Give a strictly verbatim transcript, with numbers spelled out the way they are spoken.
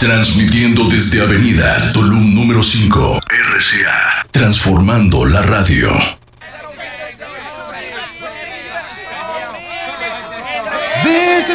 Transmitiendo desde Avenida Tulum número cinco, R C A. Transformando la radio.